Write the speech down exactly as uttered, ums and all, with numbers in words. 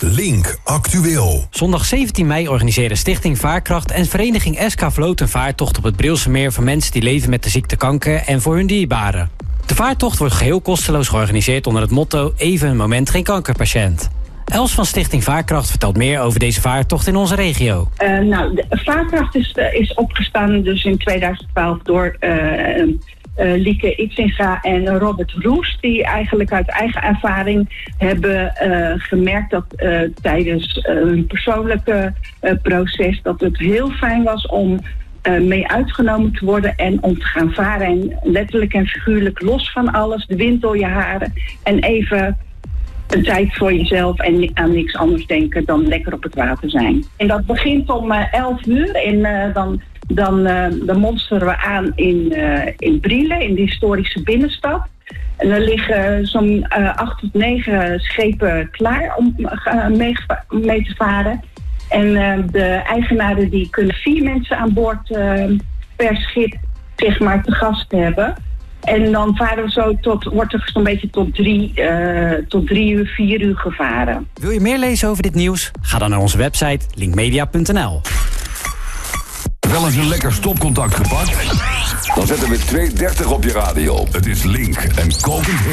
Link Actueel. Zondag zeventien mei organiseren Stichting Vaarkracht en vereniging S K Vloot een vaartocht op het Brielse Meer voor mensen die leven met de ziekte kanker en voor hun dierbaren. De vaartocht wordt geheel kosteloos georganiseerd onder het motto Even een moment geen kankerpatiënt. Els van Stichting Vaarkracht vertelt meer over deze vaartocht in onze regio. Uh, nou, de Vaarkracht is, uh, is opgestaan dus in tweeduizend twaalf door uh, uh, Lieke Itzinga en Robert Roest, die eigenlijk uit eigen ervaring hebben uh, gemerkt dat uh, tijdens uh, hun persoonlijke uh, proces dat het heel fijn was om uh, mee uitgenomen te worden en om te gaan varen. En letterlijk en figuurlijk los van alles, de wind door je haren en even een tijd voor jezelf en aan niks anders denken dan lekker op het water zijn. En dat begint om uh, elf uur en uh, dan, dan, uh, dan monsteren we aan in, uh, in Brielen, in de historische binnenstad. En er liggen zo'n uh, acht tot negen schepen klaar om uh, mee, mee te varen. En uh, de eigenaren die kunnen vier mensen aan boord uh, per schip zeg maar te gast hebben. En dan varen we zo tot, wordt er zo'n beetje tot drie, uh, tot drie uur, vier uur gevaren. Wil je meer lezen over dit nieuws? Ga dan naar onze website linkmedia punt n l. Wel eens een lekker stopcontact gepakt? Dan zetten we twee dertig op je radio. Het is Link en kokend